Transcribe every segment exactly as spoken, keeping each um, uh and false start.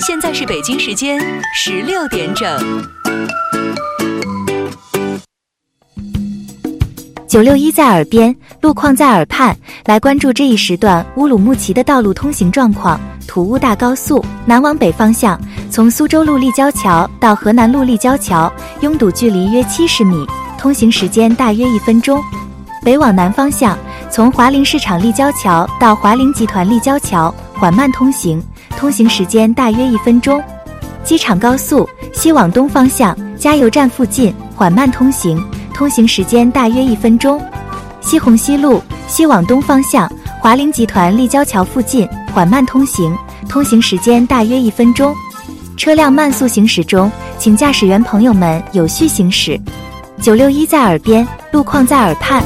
现在是北京时间十六点整。 九六一在耳边，路况在耳畔，来关注这一时段乌鲁木齐的道路通行状况。土乌大高速南往北方向，从苏州路立交桥到河南路立交桥，拥堵距离约七十米，通行时间大约一分钟。北往南方向，从华林市场立交桥到华林集团立交桥，缓慢通行，通行时间大约一分钟。机场高速西往东方向，加油站附近缓慢通行，通行时间大约一分钟。西红西路西往东方向，华林集团立交桥附近缓慢通行，通行时间大约一分钟。车辆慢速行驶中，请驾驶员朋友们有序行驶。九六一在耳边，路况在耳畔。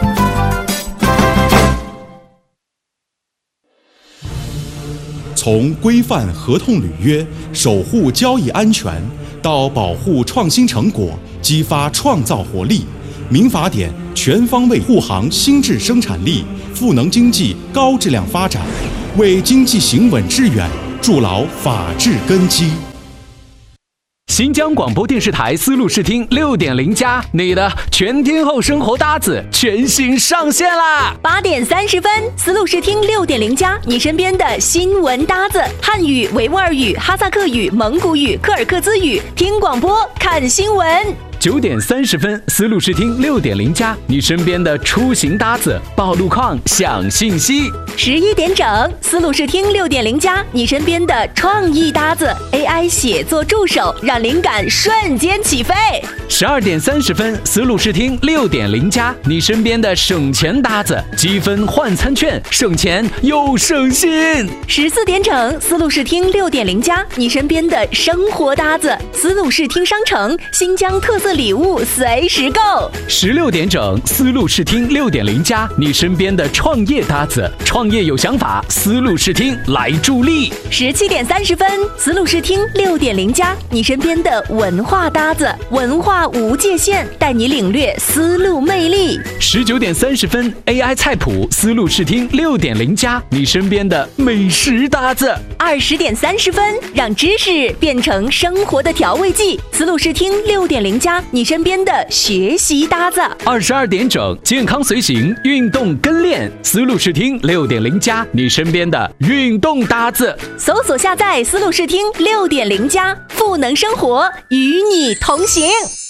从规范合同履约、守护交易安全，到保护创新成果、激发创造活力，民法典全方位护航新质生产力，赋能经济高质量发展，为经济行稳致远筑牢法治根基。 新疆广播电视台丝路视听六点零加，你的全天候生活搭子全新上线啦！ 八点三十分，丝路视听六点零加，你身边的新闻搭子，汉语、维吾尔语、哈萨克语、蒙古语、柯尔克孜语，听广播看新闻。 九点三十分，丝路视听六点零加，你身边的出行搭子，报路况、享信息。 十一点整，丝路视听六点零加，你身边的创意搭子 ，A I 写作助手，让灵感瞬间起飞。 十二点三十分，丝路视听六点零加，你身边的省钱搭子，积分换餐券，省钱又省心。 十四点整，丝路视听六点零加，你身边的生活搭子，丝路视听商城，新疆特色礼物随时购。 十六点整，丝路视听六点零加，你身边的创业搭子，创业有想法，丝路视听来助力。 十七点三十分，丝路视听六点零加，你身边的文化搭子，文化无界限，带你领略丝路魅力。 十九点三十分 ，A I 菜谱，丝路视听六点零加，你身边的美食搭子。 二十点三十分，让知识变成生活的调味剂，丝路视听六点零加，你身边的学习搭子。 二十二点整，健康随行，运动跟练，丝路视听六点零加，你身边的运动搭子。 搜索下载丝路视听六点零加，赋能生活，与你同行。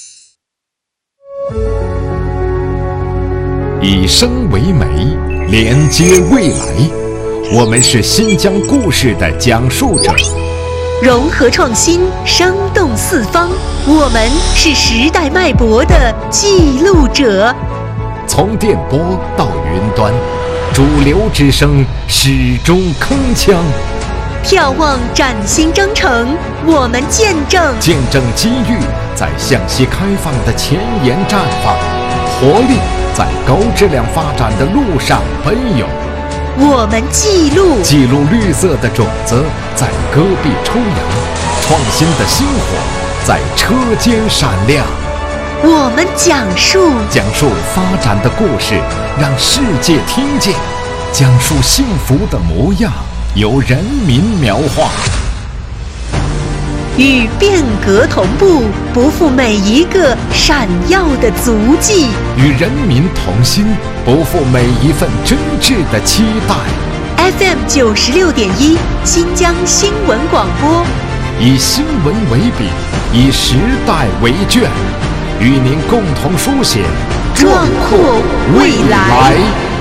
以声为媒，连接未来。我们是新疆故事的讲述者， 融合创新，生动四方。我们是时代脉搏的记录者。 从电波到云端，主流之声始终铿锵。 眺望崭新征程，我们见证见证机遇在向西开放的前沿绽放，活力在高质量发展的路上奔涌。 我们记录记录绿色的种子在戈壁抽芽，创新的星火在车间闪亮。 我们讲述讲述发展的故事，让世界听见，讲述幸福的模样，由人民描画。 与变革同步，不负每一个闪耀的足迹； 与人民同心，不负每一份真挚的期待。 F M 九十六点一，新疆新闻广播， 以新闻为笔，以时代为卷，与您共同书写壮阔未来。